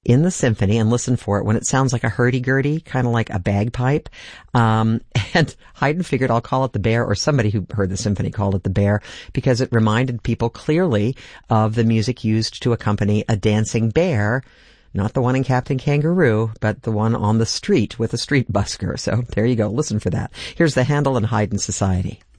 in the symphony and listen for it when it sounds like a hurdy-gurdy, kind of like a bagpipe. And Haydn figured I'll call it the bear, or somebody who heard the symphony called it the bear, because it reminded people clearly of the music used to accompany a dancing bear. Not the one in Captain Kangaroo, but the one on the street with a street busker. So there you go. Listen for that. Here's the Handel and Haydn Society.